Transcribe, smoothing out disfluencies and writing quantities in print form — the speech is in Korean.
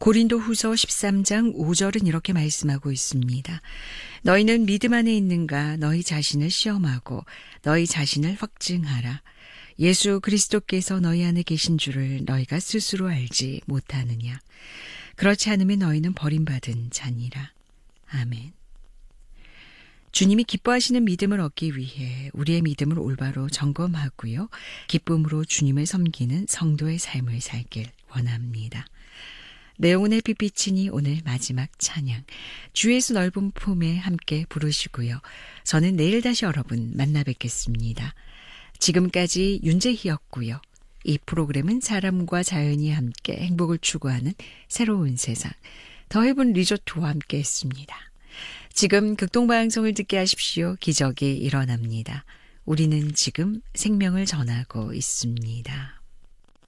고린도후서 13장 5절은 이렇게 말씀하고 있습니다. 너희는 믿음 안에 있는가 너희 자신을 시험하고 너희 자신을 확증하라. 예수 그리스도께서 너희 안에 계신 줄을 너희가 스스로 알지 못하느냐. 그렇지 않으면 너희는 버림받은 자니라. 아멘. 주님이 기뻐하시는 믿음을 얻기 위해 우리의 믿음을 올바로 점검하고요. 기쁨으로 주님을 섬기는 성도의 삶을 살길 원합니다. 내용은 햇빛 비치니 오늘 마지막 찬양. 주 예수 넓은 품에 함께 부르시고요. 저는 내일 다시 여러분 만나 뵙겠습니다. 지금까지 윤재희였고요. 이 프로그램은 사람과 자연이 함께 행복을 추구하는 새로운 세상. 더해본 리조트와 함께 했습니다. 지금 극동방송을 듣게 하십시오. 기적이 일어납니다. 우리는 지금 생명을 전하고 있습니다.